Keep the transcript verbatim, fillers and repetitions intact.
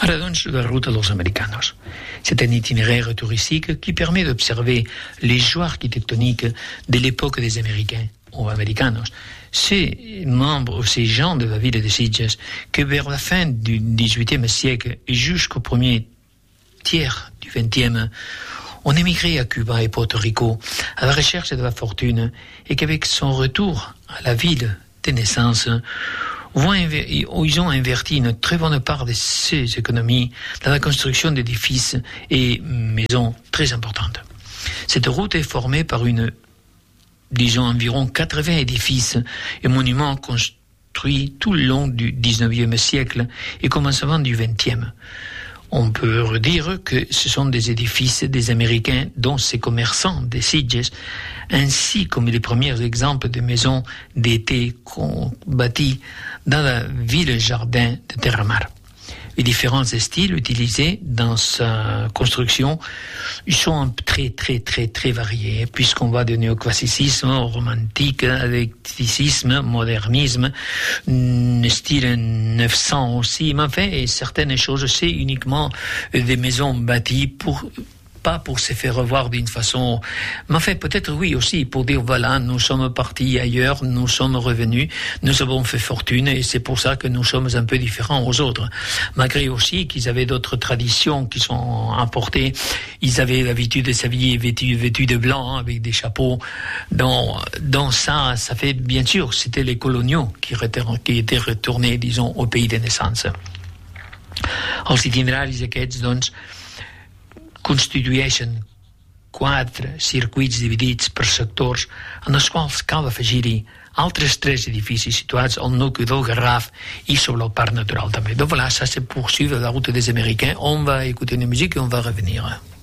Ara, doncs, la ruta dels americanos. C'est un itinéraire touristique qui permet d'observer les joies architectoniques de l'époque des Américains ou Americanos. Ces membres, ces gens de la ville de Sitges, que vers la fin du dix-huitième siècle et jusqu'au premier tiers du vingtième, ont émigré à Cuba et Porto Rico à la recherche de la fortune et qu'avec son retour à la ville de naissance, ils ont inverti une très bonne part de ces économies dans la construction d'édifices et maisons très importantes. Cette route est formée par une, disons, environ quatre-vingts édifices et monuments construits tout le long du dix-neuvième siècle et commencement du vingtième. On peut redire que ce sont des édifices des Américains, dont ces commerçants des Sitges, ainsi comme les premiers exemples de maisons d'été bâties dans la ville-jardin de Terramar. Les différents styles utilisés dans sa construction ils sont très, très, très, très variés, puisqu'on va de néoclassicisme au romantique, à l'éclecticisme, modernisme, style neuf cents aussi. Mais en fait, certaines choses, c'est uniquement des maisons bâties pour... pas pour se faire revoir d'une façon, mais en fait peut-être oui aussi pour dire voilà, nous sommes partis ailleurs, nous sommes revenus, nous avons fait fortune et c'est pour ça que nous sommes un peu différents aux autres. Malgré aussi qu'ils avaient d'autres traditions qui sont importées, ils avaient l'habitude de s'habiller vêtus, vêtus de blanc hein, avec des chapeaux. Dans, dans ça, ça fait bien sûr, c'était les coloniaux qui, qui étaient retournés, disons, au pays de naissance. Els itineraris aquests, doncs, constitueixen quatre circuits dividits per sectors en els quals cal afegir-hi altres tres edificis situats al nucli del Garraf i sobre el parc natural també. Donc voilà, ça c'est pour suivre la route des Américains. On va écouter une musique et on va revenir.